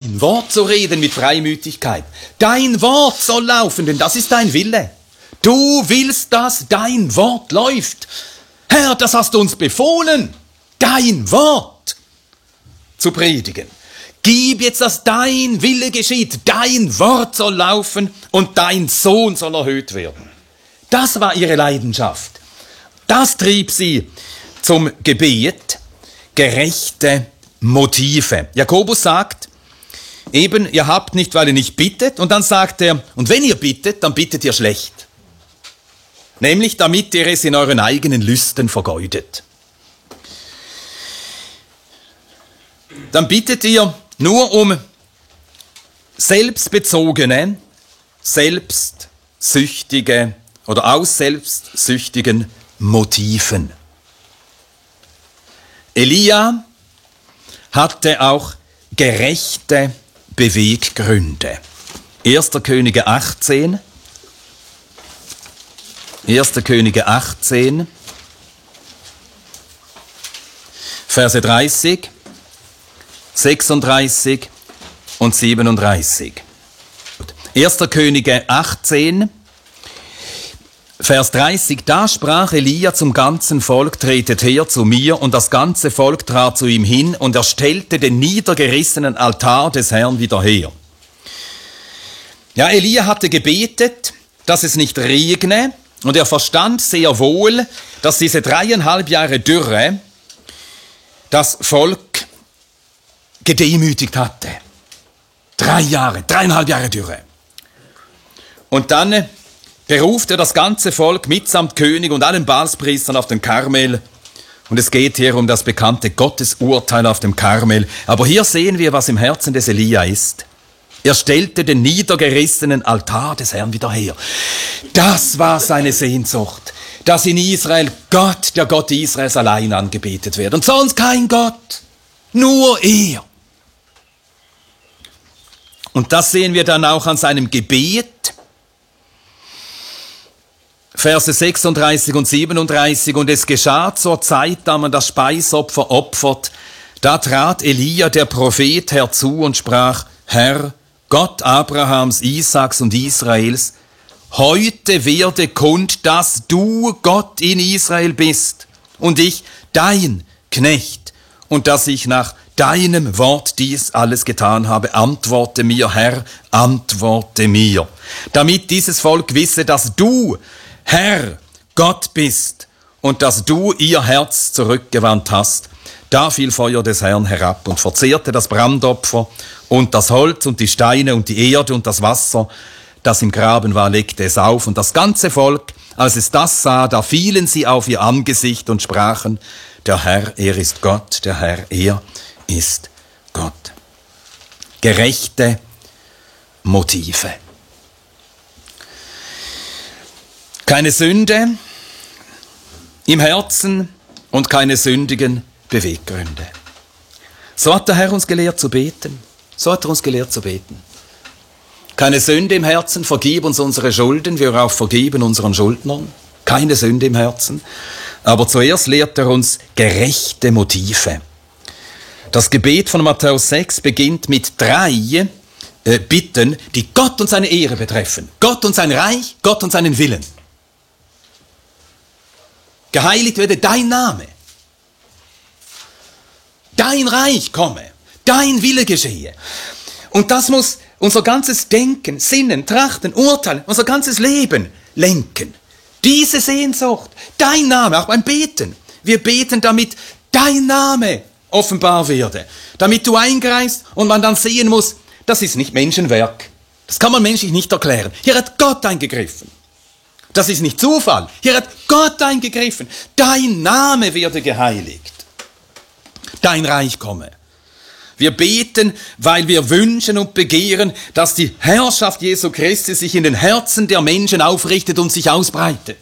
dein Wort zu reden mit Freimütigkeit. Dein Wort soll laufen, denn das ist dein Wille. Du willst, dass dein Wort läuft. Herr, das hast du uns befohlen, dein Wort zu predigen. Gib jetzt, dass dein Wille geschieht. Dein Wort soll laufen und dein Sohn soll erhöht werden. Das war ihre Leidenschaft. Das trieb sie zum Gebet. Gerechte Motive. Jakobus sagt, eben, ihr habt nicht, weil ihr nicht bittet. Und dann sagt er, und wenn ihr bittet, dann bittet ihr schlecht. Nämlich, damit ihr es in euren eigenen Lüsten vergeudet. Dann bittet ihr nur um selbstbezogene, selbstsüchtige oder aus selbstsüchtigen Motiven. Elia hatte auch gerechte Beweggründe. 1. Könige 18, 1. Könige 18, Verse 30, 36 und 37. 1. Könige 18, Vers 30, da sprach Elia zum ganzen Volk, tretet her zu mir, und das ganze Volk trat zu ihm hin, und er stellte den niedergerissenen Altar des Herrn wieder her. Ja, Elia hatte gebetet, dass es nicht regne, und er verstand sehr wohl, dass diese 3,5 Jahre Dürre das Volk gedemütigt hatte. 3,5 Jahre Dürre. Und dann beruft er das ganze Volk mitsamt König und allen Baalspriestern auf den Karmel. Und es geht hier um das bekannte Gottesurteil auf dem Karmel. Aber hier sehen wir, was im Herzen des Elia ist. Er stellte den niedergerissenen Altar des Herrn wieder her. Das war seine Sehnsucht, dass in Israel Gott, der Gott Israels, allein angebetet wird. Und sonst kein Gott, nur er. Und das sehen wir dann auch an seinem Gebet. Verse 36 und 37, und es geschah zur Zeit, da man das Speisopfer opfert, da trat Elia, der Prophet, herzu und sprach, Herr, Gott Abrahams, Isaaks und Israels, heute werde kund, dass du Gott in Israel bist und ich dein Knecht und dass ich nach deinem Wort dies alles getan habe. Antworte mir, Herr, antworte mir, damit dieses Volk wisse, dass du, Herr, Gott bist und dass du ihr Herz zurückgewandt hast. Da fiel Feuer des Herrn herab und verzehrte das Brandopfer und das Holz und die Steine und die Erde und das Wasser, das im Graben war, legte es auf. Und das ganze Volk, als es das sah, da fielen sie auf ihr Angesicht und sprachen, der Herr, er ist Gott, der Herr, er ist Gott. Gerechte Motive. Keine Sünde im Herzen und keine sündigen Beweggründe. So hat der Herr uns gelehrt zu beten. So hat er uns gelehrt zu beten. Keine Sünde im Herzen, vergib uns unsere Schulden, wir auch vergeben unseren Schuldnern. Keine Sünde im Herzen. Aber zuerst lehrt er uns gerechte Motive. Das Gebet von Matthäus 6 beginnt mit 3 Bitten, die Gott und seine Ehre betreffen. Gott und sein Reich, Gott und seinen Willen. Geheiligt werde dein Name. Dein Reich komme. Dein Wille geschehe. Und das muss unser ganzes Denken, Sinnen, Trachten, Urteilen, unser ganzes Leben lenken. Diese Sehnsucht, dein Name, auch beim Beten. Wir beten, damit dein Name offenbar werde. Damit du eingreifst und man dann sehen muss, das ist nicht Menschenwerk. Das kann man menschlich nicht erklären. Hier hat Gott eingegriffen. Das ist nicht Zufall. Hier hat Gott eingegriffen. Dein Name werde geheiligt. Dein Reich komme. Wir beten, weil wir wünschen und begehren, dass die Herrschaft Jesu Christi sich in den Herzen der Menschen aufrichtet und sich ausbreitet.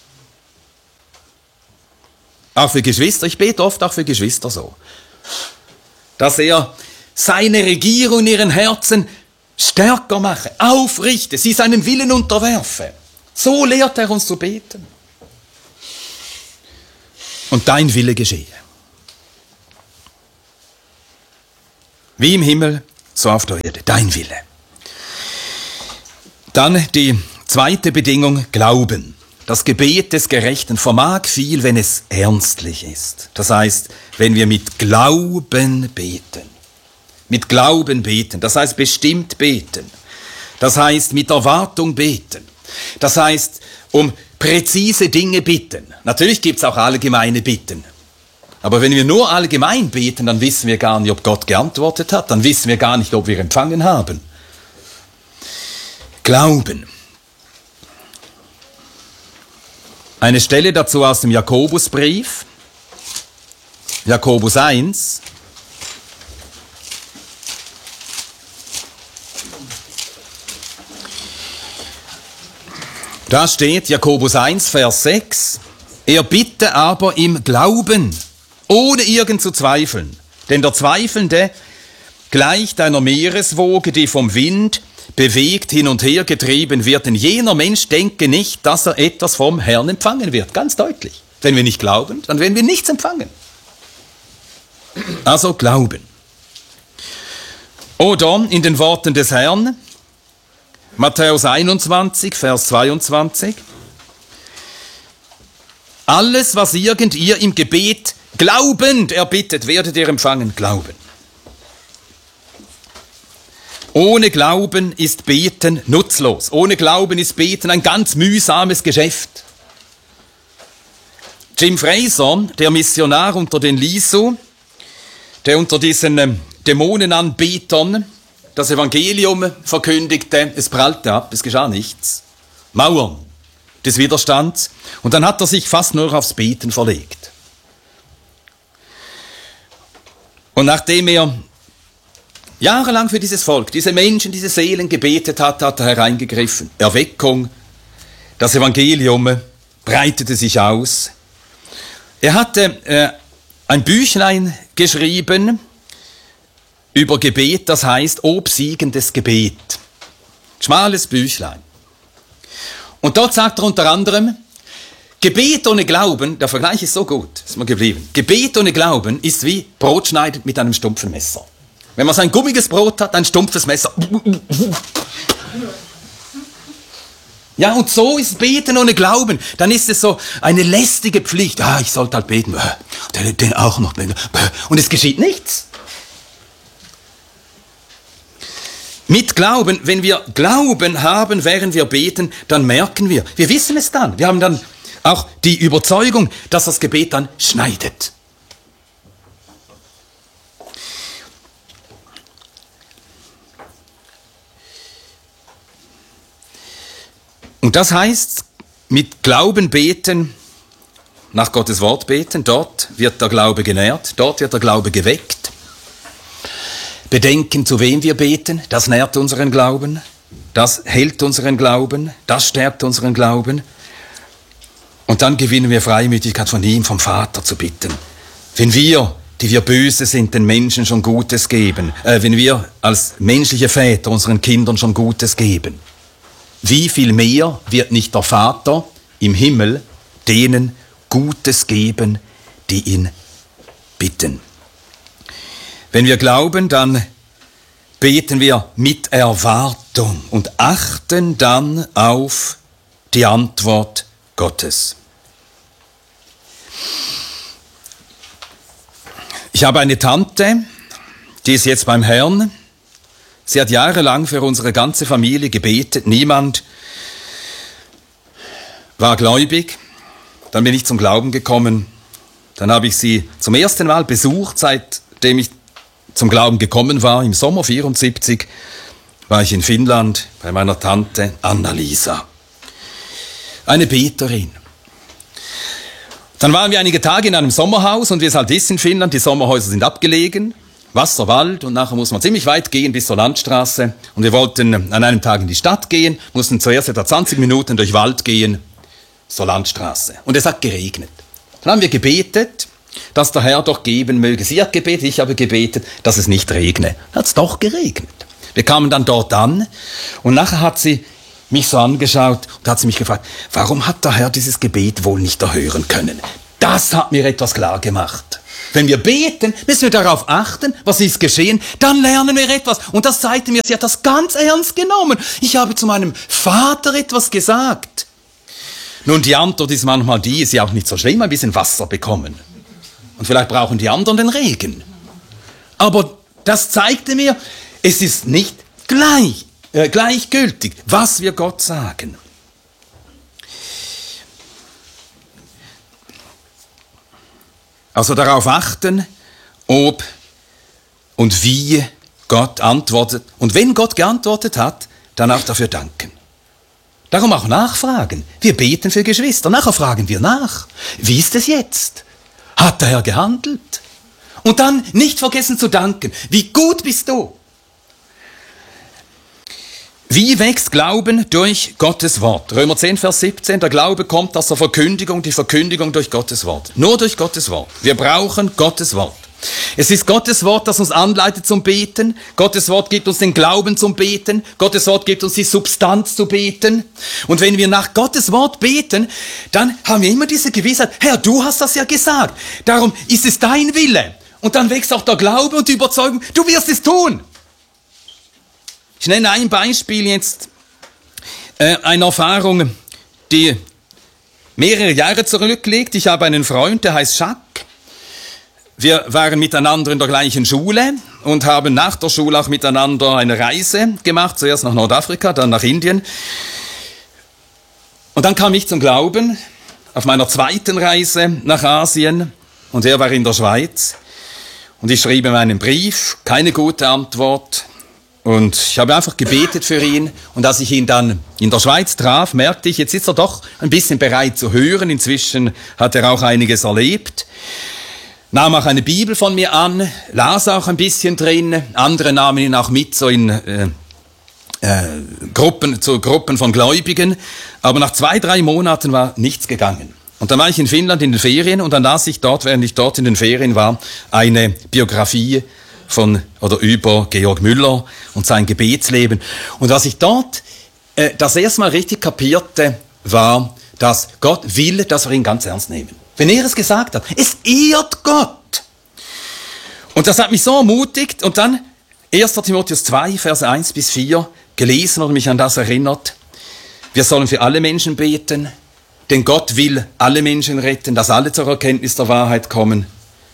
Auch für Geschwister, ich bete oft auch für Geschwister so, dass er seine Regierung in ihren Herzen stärker mache, aufrichte, sie seinen Willen unterwerfe. So lehrt er uns zu beten. Und dein Wille geschehe. Wie im Himmel, so auf der Erde, dein Wille. Dann die zweite Bedingung, Glauben. Das Gebet des Gerechten vermag viel, wenn es ernstlich ist. Das heißt, wenn wir mit Glauben beten. Mit Glauben beten, das heißt bestimmt beten. Das heißt mit Erwartung beten. Das heißt um präzise Dinge bitten. Natürlich gibt es auch allgemeine Bitten. Aber wenn wir nur allgemein beten, dann wissen wir gar nicht, ob Gott geantwortet hat. Dann wissen wir gar nicht, ob wir empfangen haben. Glauben. Eine Stelle dazu aus dem Jakobusbrief, Jakobus 1. Da steht Jakobus 1, Vers 6, er bitte aber im Glauben, ohne irgend zu zweifeln. Denn der Zweifelnde gleicht einer Meereswoge, die vom Wind bewegt hin und her getrieben wird, denn jener Mensch denke nicht, dass er etwas vom Herrn empfangen wird. Ganz deutlich. Wenn wir nicht glauben, dann werden wir nichts empfangen. Also Glauben. Oder in den Worten des Herrn, Matthäus 21, Vers 22, alles, was irgend ihr im Gebet glaubend erbittet, werdet ihr empfangen. Glauben. Ohne Glauben ist Beten nutzlos. Ohne Glauben ist Beten ein ganz mühsames Geschäft. Jim Fraser, der Missionar unter den Lisu, der unter diesen Dämonenanbetern das Evangelium verkündigte, es prallte ab, es geschah nichts. Mauern des Widerstands. Und dann hat er sich fast nur aufs Beten verlegt. Und nachdem er jahrelang für dieses Volk, diese Menschen, diese Seelen gebetet hat, hat er hereingegriffen. Erweckung, das Evangelium breitete sich aus. Er hatte ein Büchlein geschrieben über Gebet, das heißt Obsiegendes Gebet. Schmales Büchlein. Und dort sagt er unter anderem, Gebet ohne Glauben, der Vergleich ist so gut, ist mir geblieben. Gebet ohne Glauben ist wie Brotschneiden mit einem stumpfen Messer. Wenn man so ein gummiges Brot hat, ein stumpfes Messer. Ja, und so ist Beten ohne Glauben. Dann ist es so eine lästige Pflicht. Ah, ich sollte halt beten. Den auch noch beten. Und es geschieht nichts. Mit Glauben, wenn wir Glauben haben, während wir beten, dann merken wir wissen es dann. Wir haben dann auch die Überzeugung, dass das Gebet dann schneidet. Und das heißt, mit Glauben beten, nach Gottes Wort beten, dort wird der Glaube genährt, dort wird der Glaube geweckt. Bedenken, zu wem wir beten, das nährt unseren Glauben, das hält unseren Glauben, das stärkt unseren Glauben. Und dann gewinnen wir Freimütigkeit von ihm, vom Vater zu bitten. Wenn wir, die wir böse sind, den Menschen schon Gutes geben, wenn wir als menschliche Väter unseren Kindern schon Gutes geben, wie viel mehr wird nicht der Vater im Himmel denen Gutes geben, die ihn bitten. Wenn wir glauben, dann beten wir mit Erwartung und achten dann auf die Antwort Gottes. Ich habe eine Tante, die ist jetzt beim Herrn. Sie hat jahrelang für unsere ganze Familie gebetet. Niemand war gläubig. Dann bin ich zum Glauben gekommen. Dann habe ich sie zum ersten Mal besucht, seitdem ich zum Glauben gekommen war. Im Sommer 1974 war ich in Finnland bei meiner Tante Anna-Lisa. Eine Beterin. Dann waren wir einige Tage in einem Sommerhaus und wie es halt ist in Finnland, die Sommerhäuser sind abgelegen. Wasser, Wald und nachher muss man ziemlich weit gehen bis zur Landstraße. Und wir wollten an einem Tag in die Stadt gehen, mussten zuerst etwa 20 Minuten durch Wald gehen zur Landstraße. Und es hat geregnet. Dann haben wir gebetet, dass der Herr doch geben möge. Sie hat gebetet, ich habe gebetet, dass es nicht regne. Hat es doch geregnet. Wir kamen dann dort an und nachher hat sie mich so angeschaut und hat sie mich gefragt, warum hat der Herr dieses Gebet wohl nicht erhören können? Das hat mir etwas klar gemacht. Wenn wir beten, müssen wir darauf achten, was ist geschehen, dann lernen wir etwas. Und das zeigte mir, sie hat das ganz ernst genommen. Ich habe zu meinem Vater etwas gesagt. Nun, die Antwort ist manchmal die, ist ja auch nicht so schlimm, ein bisschen Wasser bekommen. Und vielleicht brauchen die anderen den Regen. Aber das zeigte mir, es ist nicht gleichgültig, was wir Gott sagen. Also darauf achten, ob und wie Gott antwortet. Und wenn Gott geantwortet hat, dann auch dafür danken. Darum auch nachfragen. Wir beten für Geschwister. Nachher fragen wir nach. Wie ist es jetzt? Hat der Herr gehandelt? Und dann nicht vergessen zu danken. Wie gut bist du? Wie wächst Glauben durch Gottes Wort? Römer 10, Vers 17, der Glaube kommt aus der Verkündigung, die Verkündigung durch Gottes Wort. Nur durch Gottes Wort. Wir brauchen Gottes Wort. Es ist Gottes Wort, das uns anleitet zum Beten. Gottes Wort gibt uns den Glauben zum Beten. Gottes Wort gibt uns die Substanz zu beten. Und wenn wir nach Gottes Wort beten, dann haben wir immer diese Gewissheit, Herr, du hast das ja gesagt. Darum ist es dein Wille. Und dann wächst auch der Glaube und die Überzeugung, du wirst es tun. Ich nenne ein Beispiel jetzt, eine Erfahrung, die mehrere Jahre zurückliegt. Ich habe einen Freund, der heißt Jacques. Wir waren miteinander in der gleichen Schule und haben nach der Schule auch miteinander eine Reise gemacht, zuerst nach Nordafrika, dann nach Indien. Und dann kam ich zum Glauben auf meiner zweiten Reise nach Asien und er war in der Schweiz. Und ich schrieb ihm einen Brief, keine gute Antwort. Und ich habe einfach gebetet für ihn. Und als ich ihn dann in der Schweiz traf, merkte ich, jetzt ist er doch ein bisschen bereit zu hören. Inzwischen hat er auch einiges erlebt. Nahm auch eine Bibel von mir an, las auch ein bisschen drin. Andere nahmen ihn auch mit so in Gruppen von Gläubigen. Aber nach 2-3 Monaten war nichts gegangen. Und dann war ich in Finnland in den Ferien und dann las ich dort, während ich dort in den Ferien war, eine Biografie über Georg Müller und sein Gebetsleben. Und was ich dort das erste Mal richtig kapierte, war, dass Gott will, dass wir ihn ganz ernst nehmen. Wenn er es gesagt hat, es ehrt Gott. Und das hat mich so ermutigt. Und dann 1. Timotheus 2, Verse 1-4 gelesen und mich an das erinnert. Wir sollen für alle Menschen beten, denn Gott will alle Menschen retten, dass alle zur Erkenntnis der Wahrheit kommen.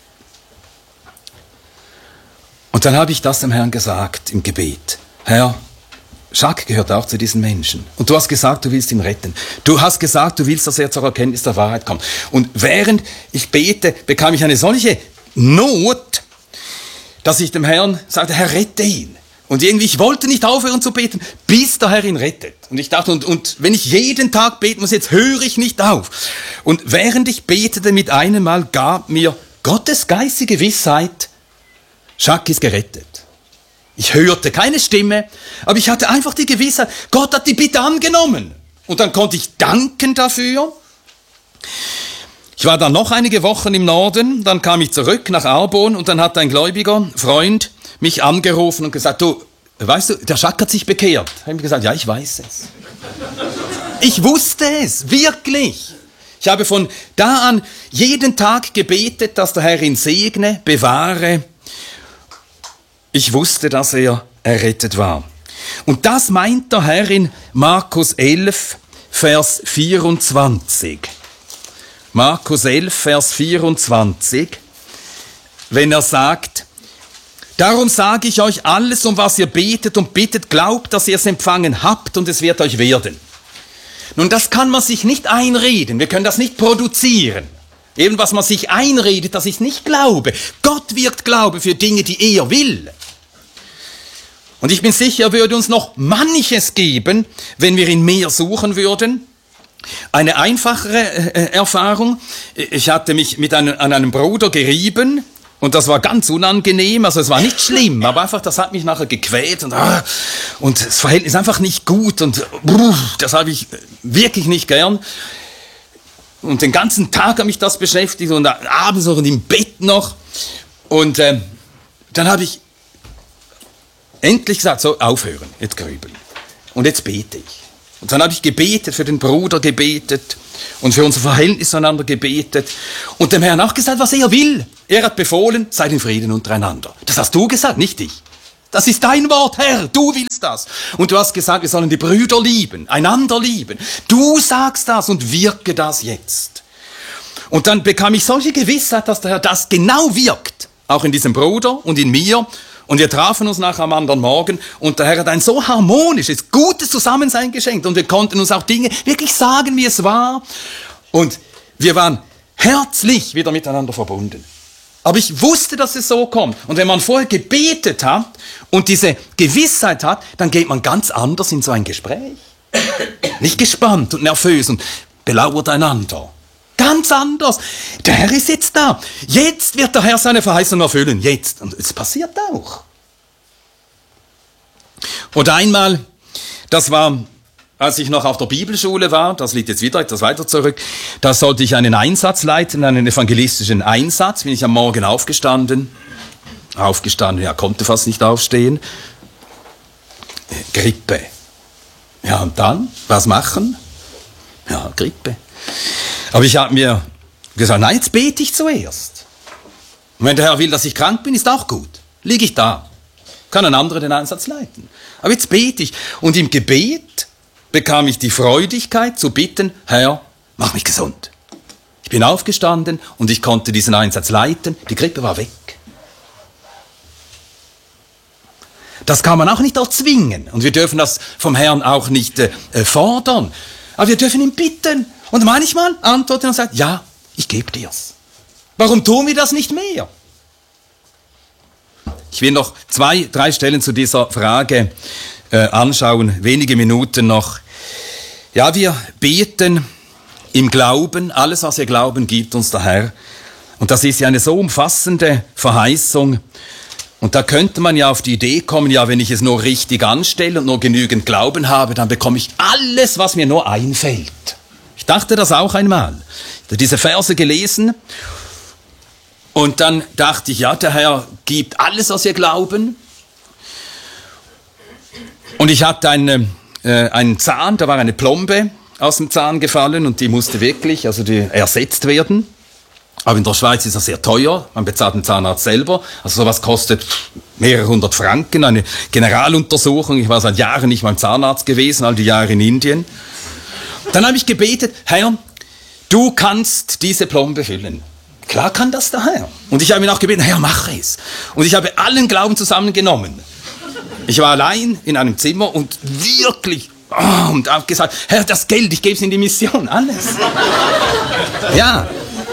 Und dann habe ich das dem Herrn gesagt im Gebet. Herr, Jacques gehört auch zu diesen Menschen. Und du hast gesagt, du willst ihn retten. Du hast gesagt, du willst, dass er zur Erkenntnis der Wahrheit kommt. Und während ich bete, bekam ich eine solche Not, dass ich dem Herrn sagte, Herr, rette ihn. Und irgendwie, ich wollte nicht aufhören zu beten, bis der Herr ihn rettet. Und ich dachte, und wenn ich jeden Tag beten muss, jetzt höre ich nicht auf. Und während ich betete mit einem Mal, gab mir Gottes Geist die Gewissheit, Jacques ist gerettet. Ich hörte keine Stimme, aber ich hatte einfach die Gewissheit, Gott hat die Bitte angenommen. Und dann konnte ich danken dafür. Ich war dann noch einige Wochen im Norden, dann kam ich zurück nach Arbon und dann hat ein gläubiger Freund mich angerufen und gesagt, du, weißt du, der Jacques hat sich bekehrt. Ich habe gesagt, ja, ich weiß es. Ich wusste es, wirklich. Ich habe von da an jeden Tag gebetet, dass der Herr ihn segne, bewahre. Ich wusste, dass er errettet war. Und das meint der Herr in Markus 11, Vers 24. Markus 11, Vers 24, wenn er sagt, darum sage ich euch alles, um was ihr betet und bittet, glaubt, dass ihr es empfangen habt und es wird euch werden. Nun, das kann man sich nicht einreden, wir können das nicht produzieren. Eben was man sich einredet, das ist nicht Glaube. Gott wirkt Glaube für Dinge, die er will. Und ich bin sicher, er würde uns noch manches geben, wenn wir ihn mehr suchen würden. Eine einfachere Erfahrung, ich hatte mich an einem Bruder gerieben und das war ganz unangenehm, also es war nicht schlimm, aber einfach das hat mich nachher gequält und das Verhältnis einfach nicht gut und das habe ich wirklich nicht gern. Und den ganzen Tag hat mich das beschäftigt und abends noch und im Bett noch. Und dann habe ich endlich gesagt, so aufhören, jetzt grübeln. Und jetzt bete ich. Und dann habe ich gebetet, für den Bruder gebetet und für unser Verhältnis zueinander gebetet und dem Herrn auch gesagt, was er will. Er hat befohlen, seid in Frieden untereinander. Das hast du gesagt, nicht ich. Das ist dein Wort, Herr, du willst das. Und du hast gesagt, wir sollen die Brüder lieben, einander lieben. Du sagst das und wirke das jetzt. Und dann bekam ich solche Gewissheit, dass der Herr das genau wirkt. Auch in diesem Bruder und in mir. Und wir trafen uns nachher am anderen Morgen und der Herr hat ein so harmonisches, gutes Zusammensein geschenkt und wir konnten uns auch Dinge wirklich sagen, wie es war. Und wir waren herzlich wieder miteinander verbunden. Aber ich wusste, dass es so kommt. Und wenn man vorher gebetet hat und diese Gewissheit hat, dann geht man ganz anders in so ein Gespräch. Nicht gespannt und nervös und belauert einander. Ganz anders. Der Herr ist jetzt da. Jetzt wird der Herr seine Verheißung erfüllen. Jetzt. Und es passiert auch. Und einmal, das war, als ich noch auf der Bibelschule war, das liegt jetzt wieder etwas weiter zurück, da sollte ich einen Einsatz leiten, einen evangelistischen Einsatz, bin ich am Morgen aufgestanden, ja, konnte fast nicht aufstehen. Grippe. Ja, und dann, was machen? Ja, Grippe. Aber ich habe mir gesagt, nein, jetzt bete ich zuerst. Und wenn der Herr will, dass ich krank bin, ist auch gut. Liege ich da. Kann ein anderer den Einsatz leiten. Aber jetzt bete ich. Und im Gebet bekam ich die Freudigkeit zu bitten, Herr, mach mich gesund. Ich bin aufgestanden und ich konnte diesen Einsatz leiten. Die Grippe war weg. Das kann man auch nicht erzwingen. Und wir dürfen das vom Herrn auch nicht fordern. Aber wir dürfen ihn bitten. Und manchmal antwortet er und sagt, ja, ich gebe dir's. Warum tun wir das nicht mehr? Ich will noch 2, 3 Stellen zu dieser Frage anschauen, wenige Minuten noch. Ja, wir beten im Glauben, alles was wir glauben, gibt uns der Herr. Und das ist ja eine so umfassende Verheißung. Und da könnte man ja auf die Idee kommen, ja, wenn ich es nur richtig anstelle und nur genügend Glauben habe, dann bekomme ich alles, was mir nur einfällt. Ich dachte das auch einmal. Ich habe diese Verse gelesen und dann dachte ich, ja, der Herr gibt alles, was wir glauben. Und ich hatte einen Zahn, da war eine Plombe aus dem Zahn gefallen und die musste wirklich, die ersetzt werden. Aber in der Schweiz ist das sehr teuer, man bezahlt den Zahnarzt selber. Also sowas kostet mehrere hundert Franken, eine Generaluntersuchung. Ich war seit Jahren nicht beim Zahnarzt gewesen, all die Jahre in Indien. Dann habe ich gebetet, Herr, du kannst diese Plombe füllen. Klar kann das der Herr. Und ich habe ihn auch gebeten, Herr, mach es. Und ich habe allen Glauben zusammengenommen. Ich war allein in einem Zimmer und wirklich, und habe gesagt, Herr, das Geld, ich gebe es in die Mission, alles. Ja.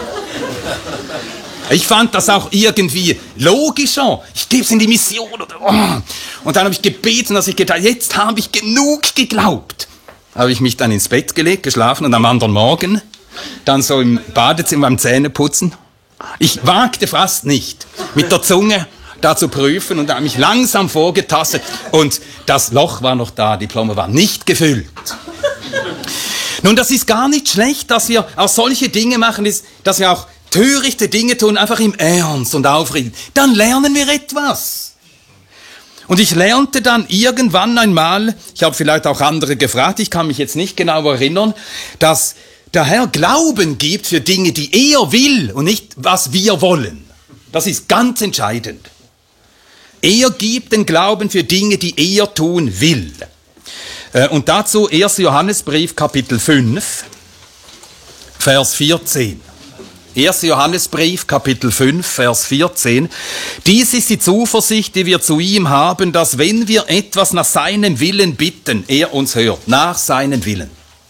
Ich fand das auch irgendwie logischer. Ich gebe es in die Mission. Und dann habe ich gebeten, dass ich gedacht, jetzt habe ich genug geglaubt. Habe ich mich dann ins Bett gelegt, geschlafen und am anderen Morgen dann so im Badezimmer beim Zähneputzen. Ich wagte fast nicht, mit der Zunge da zu prüfen und habe mich langsam vorgetastet und das Loch war noch da, die Plombe war nicht gefüllt. Nun, das ist gar nicht schlecht, dass wir auch solche Dinge machen, dass wir auch törichte Dinge tun, einfach im Ernst und aufrichten. Dann lernen wir etwas. Und ich lernte dann irgendwann einmal, ich habe vielleicht auch andere gefragt, ich kann mich jetzt nicht genau erinnern, dass der Herr Glauben gibt für Dinge, die er will und nicht, was wir wollen. Das ist ganz entscheidend. Er gibt den Glauben für Dinge, die er tun will. Und dazu 1. Johannesbrief, Kapitel 5, Vers 14. 1. Johannesbrief, Kapitel 5, Vers 14. Dies ist die Zuversicht, die wir zu ihm haben, dass wenn wir etwas nach seinem Willen bitten, er uns hört. Nach seinem Willen.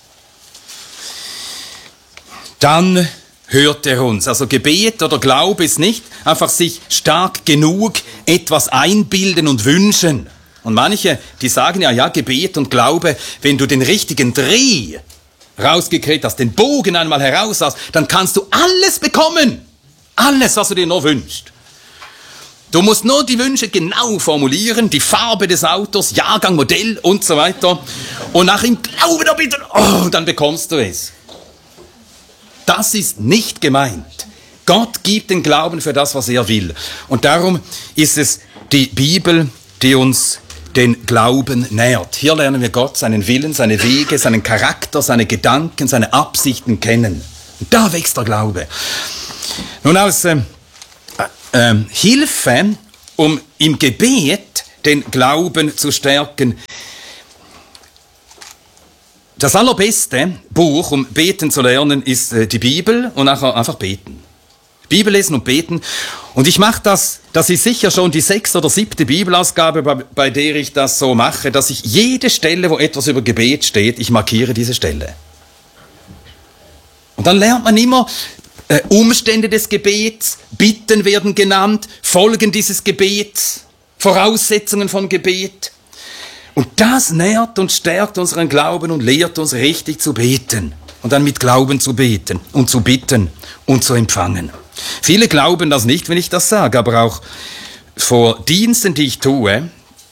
Dann hört er uns. Also Gebet oder Glaube ist nicht einfach sich stark genug etwas einbilden und wünschen. Und manche, die sagen ja, Gebet und Glaube, wenn du den richtigen Dreh rausgekriegt hast, den Bogen einmal heraus hast, dann kannst du alles bekommen. Alles, was du dir nur wünschst. Du musst nur die Wünsche genau formulieren, die Farbe des Autos, Jahrgang, Modell und so weiter. Und nach ihm Glaube da bitte, dann bekommst du es. Das ist nicht gemeint. Gott gibt den Glauben für das, was er will. Und darum ist es die Bibel, die uns den Glauben nährt. Hier lernen wir Gott, seinen Willen, seine Wege, seinen Charakter, seine Gedanken, seine Absichten kennen. Und da wächst der Glaube. Nun als Hilfe, um im Gebet den Glauben zu stärken. Das allerbeste Buch, um beten zu lernen, ist die Bibel und nachher einfach beten. Bibel lesen und beten. Und ich mache das ist sicher schon die 6. oder 7. Bibelausgabe, bei der ich das so mache, dass ich jede Stelle, wo etwas über Gebet steht, ich markiere diese Stelle. Und dann lernt man immer Umstände des Gebets, Bitten werden genannt, Folgen dieses Gebets, Voraussetzungen von Gebet. Und das nährt und stärkt unseren Glauben und lehrt uns richtig zu beten. Und dann mit Glauben zu beten und zu bitten und zu empfangen. Viele glauben das nicht, wenn ich das sage, aber auch vor Diensten, die ich tue,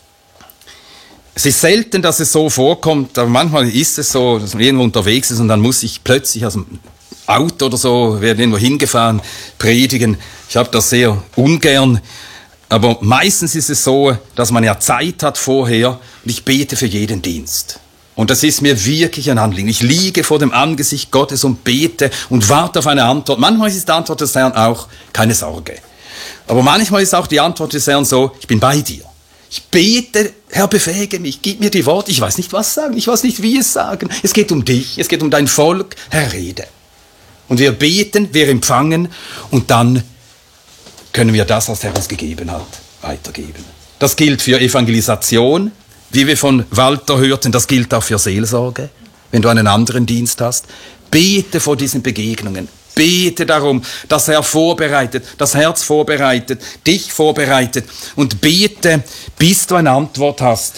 es ist selten, dass es so vorkommt, aber manchmal ist es so, dass man irgendwo unterwegs ist und dann muss ich plötzlich aus dem Auto oder so, werden irgendwo hingefahren, predigen. Ich habe das sehr ungern, aber meistens ist es so, dass man ja Zeit hat vorher und ich bete für jeden Dienst. Und das ist mir wirklich ein Anliegen. Ich liege vor dem Angesicht Gottes und bete und warte auf eine Antwort. Manchmal ist die Antwort des Herrn auch, keine Sorge. Aber manchmal ist auch die Antwort des Herrn so, ich bin bei dir. Ich bete, Herr, befähige mich, gib mir die Worte. Ich weiß nicht, was sagen, ich weiß nicht, wie es sagen. Es geht um dich, es geht um dein Volk. Herr, rede. Und wir beten, wir empfangen und dann können wir das, was der uns gegeben hat, weitergeben. Das gilt für Evangelisation, wie wir von Walter hörten, das gilt auch für Seelsorge, wenn du einen anderen Dienst hast. Bete vor diesen Begegnungen. Bete darum, dass er vorbereitet, das Herz vorbereitet, dich vorbereitet. Und bete, bis du eine Antwort hast.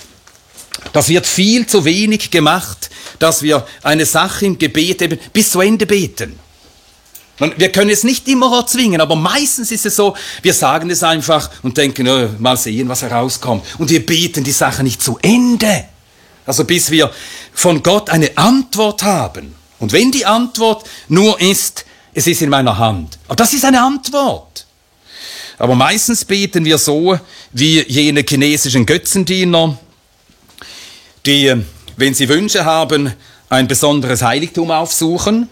Das wird viel zu wenig gemacht, dass wir eine Sache im Gebet eben bis zu Ende beten. Wir können es nicht immer erzwingen, aber meistens ist es so, wir sagen es einfach und denken, oh, mal sehen, was herauskommt. Und wir beten die Sache nicht zu Ende. Also bis wir von Gott eine Antwort haben. Und wenn die Antwort nur ist, es ist in meiner Hand. Aber das ist eine Antwort. Aber meistens beten wir so, wie jene chinesischen Götzendiener, die, wenn sie Wünsche haben, ein besonderes Heiligtum aufsuchen.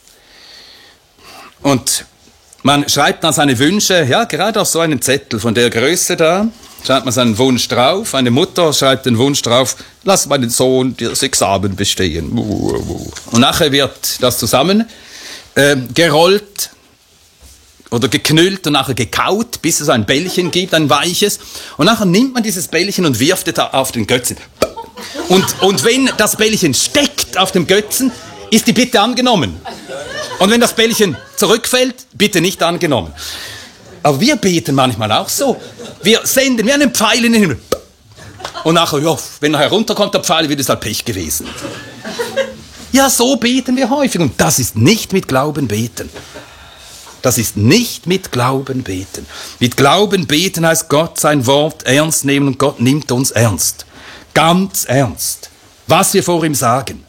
Und man schreibt dann seine Wünsche, ja, gerade auf so einen Zettel von der Größe da, schreibt man seinen Wunsch drauf. Eine Mutter schreibt den Wunsch drauf, lass meinen Sohn das Examen bestehen. Und nachher wird das zusammen gerollt oder geknüllt und nachher gekaut, bis es ein Bällchen gibt, ein weiches. Und nachher nimmt man dieses Bällchen und wirft es auf den Götzen. Und wenn das Bällchen steckt auf dem Götzen, ist die Bitte angenommen. Und wenn das Bällchen zurückfällt, bitte nicht angenommen. Aber wir beten manchmal auch so. Wir senden wie einen Pfeil in den Himmel. Und nachher, ja, wenn nachher runterkommt der Pfeil, wird es halt Pech gewesen. Ja, so beten wir häufig. Und das ist nicht mit Glauben beten. Das ist nicht mit Glauben beten. Mit Glauben beten heißt Gott sein Wort ernst nehmen und Gott nimmt uns ernst. Ganz ernst. Was wir vor ihm sagen.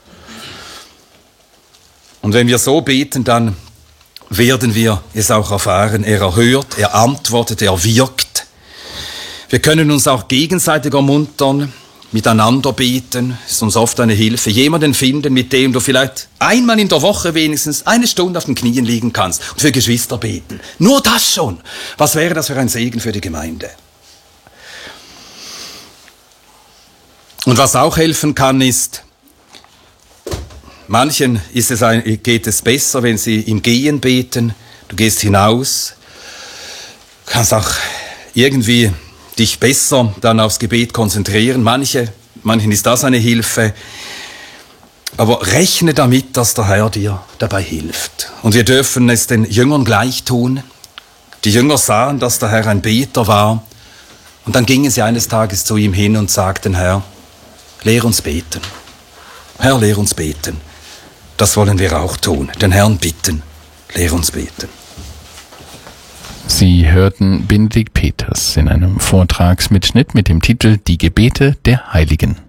Und wenn wir so beten, dann werden wir es auch erfahren. Er erhört, er antwortet, er wirkt. Wir können uns auch gegenseitig ermuntern, miteinander beten. Ist uns oft eine Hilfe. Jemanden finden, mit dem du vielleicht einmal in der Woche wenigstens eine Stunde auf den Knien liegen kannst und für Geschwister beten. Nur das schon. Was wäre das für ein Segen für die Gemeinde? Und was auch helfen kann, ist, manchen geht es besser, wenn sie im Gehen beten. Du gehst hinaus, kannst auch irgendwie dich besser dann aufs Gebet konzentrieren. Manchen ist das eine Hilfe. Aber rechne damit, dass der Herr dir dabei hilft. Und wir dürfen es den Jüngern gleich tun. Die Jünger sahen, dass der Herr ein Beter war. Und dann gingen sie eines Tages zu ihm hin und sagten, Herr, lehr uns beten. Herr, lehr uns beten. Das wollen wir auch tun. Den Herrn bitten, lehr uns beten. Sie hörten Benedikt Peters in einem Vortragsmitschnitt mit dem Titel Die Gebete der Heiligen.